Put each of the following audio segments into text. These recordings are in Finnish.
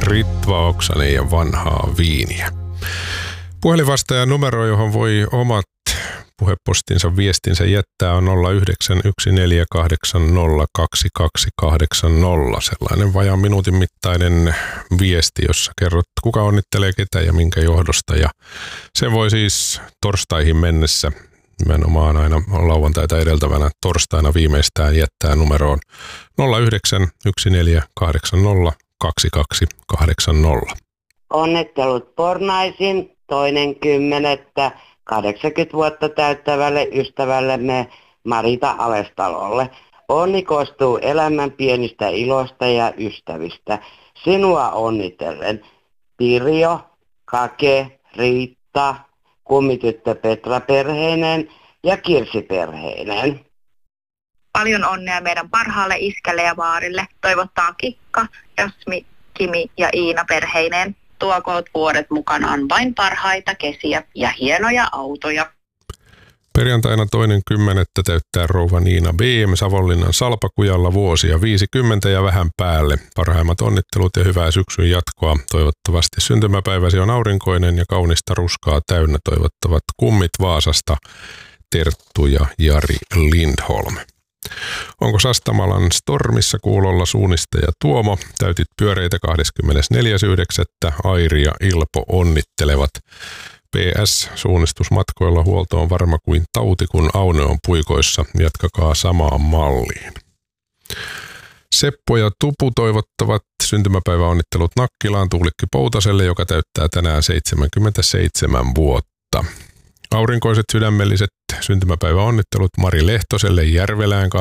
Ritva Oksanen ja vanhaa viiniä. Puhelinvastaajan numero, johon voi omat puhepostinsa viestinsä jättää, on 0914802280. Sellainen vajaan minuutin mittainen viesti, jossa kerrot, kuka onnittelee ketä ja minkä johdosta. Ja se voi siis torstaihin mennessä, nimenomaan aina lauantaita edeltävänä torstaina viimeistään, jättää numeroon 0914802280. Onnittelut Pornaisin 2.10. 80 vuotta täyttävälle ystävällemme Marita Alestalolle. Onni koostuu elämän pienistä ilosta ja ystävistä. Sinua onnitellen Pirjo, Kake, Riitta, kummityttö Petra perheinen ja Kirsi perheinen. Paljon onnea meidän parhaalle iskälle ja vaarille. Toivottaa Kikka, Jasmi, Kimi ja Iina perheineen. Tuokoot vuodet mukanaan vain parhaita kesiä ja hienoja autoja. Perjantaina 2.10. täyttää rouva Niina B.M. Savonlinnan Salpakujalla vuosia 50 ja vähän päälle. Parhaimmat onnittelut ja hyvää syksyn jatkoa. Toivottavasti syntymäpäiväsi on aurinkoinen ja kaunista ruskaa täynnä. Toivottavat kummit Vaasasta Terttu ja Jari Lindholm. Onko Sastamalan Stormissa kuulolla suunnistaja Tuomo? Täytit pyöreitä 24.9. Airi ja Ilpo onnittelevat. PS. Suunnistusmatkoilla huolto on varma kuin tauti, kun Aune on puikoissa. Jatkakaa samaan malliin. Seppo ja Tupu toivottavat syntymäpäiväonnittelut Nakkilaan Tuulikki Poutaselle, joka täyttää tänään 77 vuotta. Aurinkoiset sydämelliset syntymäpäiväonnittelut Mari Lehtoselle Järvelään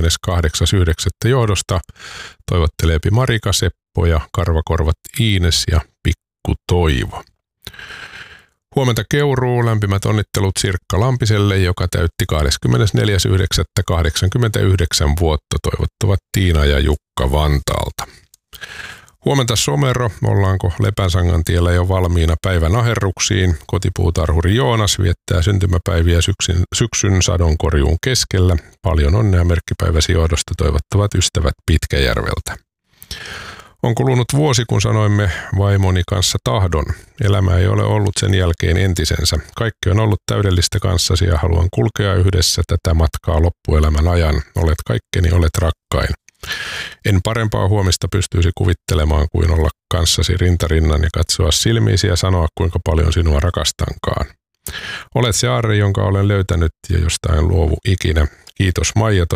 28.9. johdosta. Toivotteleepi Marika, Seppo ja Karvakorvat Iines ja Pikku Toivo. Huomenta Keuruu, lämpimät onnittelut Sirkka Lampiselle, joka täytti 24.9. 89 vuotta. Toivottavat Tiina ja Jukka Vantaalta. Huomenta Somero, ollaanko Lepänsangan tiellä jo valmiina päivän aherruksiin? Kotipuutarhuri Joonas viettää syntymäpäiviä syksyn sadonkorjuun keskellä. Paljon onnea merkkipäiväsi johdosta toivottavat ystävät Pitkäjärveltä. On kulunut vuosi, kun sanoimme vaimoni kanssa tahdon. Elämä ei ole ollut sen jälkeen entisensä. Kaikki on ollut täydellistä kanssasi ja haluan kulkea yhdessä tätä matkaa loppuelämän ajan. Olet kaikkeni, olet rakkain. En parempaa huomista pystyisi kuvittelemaan kuin olla kanssasi rintarinnan ja katsoa silmiisi ja sanoa, kuinka paljon sinua rakastankaan. Olet se aarre, jonka olen löytänyt ja josta en luovu ikinä. Kiitos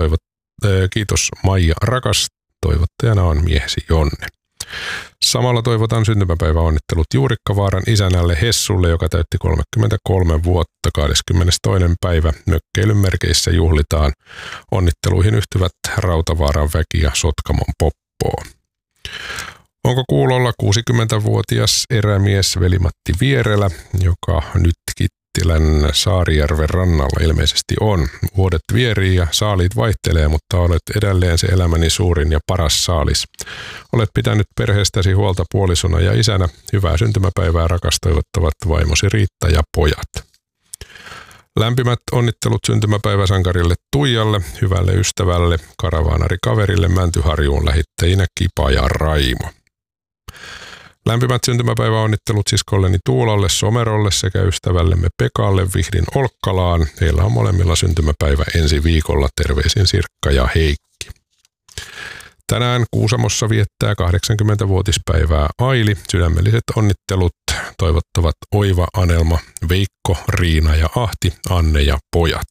Maija rakas. Toivottajana on miehesi Jonne. Samalla toivotan syntymäpäiväonnittelut Juurikkavaaran isänälle Hessulle, joka täytti 33 vuotta 22. päivä. Mökkeilyn merkeissä juhlitaan. Onnitteluihin yhtyvät Rautavaaran väki ja Sotkamon Poppoo. Onko kuulolla 60-vuotias erämies Veli-Matti Vierelä, joka nyt Kittilän Saarijärven rannalla ilmeisesti on. Vuodet vierii ja saaliit vaihtelee, mutta olet edelleen se elämäni suurin ja paras saalis. Olet pitänyt perheestäsi huolta puolisona ja isänä. Hyvää syntymäpäivää rakas toivottavat vaimosi Riitta ja pojat. Lämpimät onnittelut syntymäpäiväsankarille Tuijalle, hyvälle ystävälle, karavaanarikaverille Mäntyharjuun lähettäjinä Kipa ja Raimo. Lämpimät syntymäpäiväonnittelut siskolleni Tuulalle Somerolle sekä ystävällemme Pekalle Vihdin Olkkalaan. Heillä on molemmilla syntymäpäivä ensi viikolla. Terveisin Sirkka ja Heikki. Tänään Kuusamossa viettää 80-vuotispäivää Aili. Sydämelliset onnittelut toivottavat Oiva, Anelma, Veikko, Riina ja Ahti, Anne ja pojat.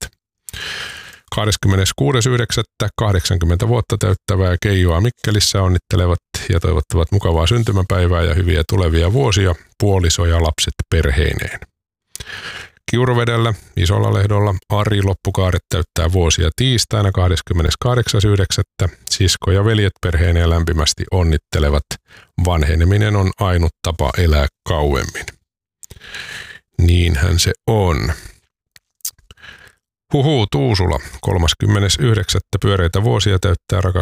26.9. 80 vuotta täyttävää Keijoa Mikkelissä onnittelevat ja toivottavat mukavaa syntymäpäivää ja hyviä tulevia vuosia puoliso ja lapset perheineen. Kiuruvedellä Isolla Lehdolla Ari Loppukaaret täyttää vuosia tiistaina 28.9. Sisko ja veljet perheineen lämpimästi onnittelevat. Vanheneminen on ainut tapa elää kauemmin. Niinhän se on. Tuusula, 39. pyöreitä vuosia täyttää rakas